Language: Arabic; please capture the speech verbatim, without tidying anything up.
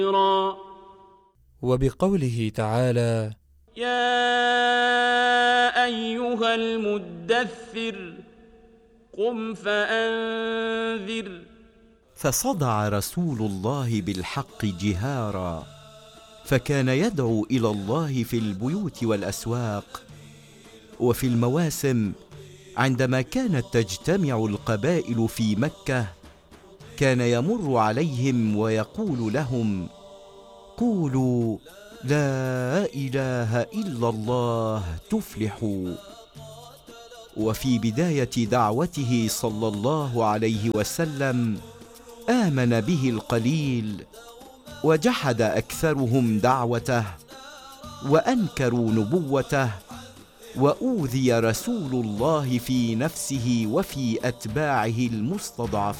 وبقوله تعالى: يا أيها المدثر قم فأنذر. فصدع رسول الله بالحق جهارا، فكان يدعو إلى الله في البيوت والأسواق، وفي المواسم عندما كانت تجتمع القبائل في مكة كان يمر عليهم ويقول لهم: قولوا لا إله إلا الله تفلحوا. وفي بداية دعوته صلى الله عليه وسلم آمن به القليل، وجحد أكثرهم دعوته، وأنكروا نبوته، وأوذي رسول الله في نفسه وفي أتباعه المستضعفين.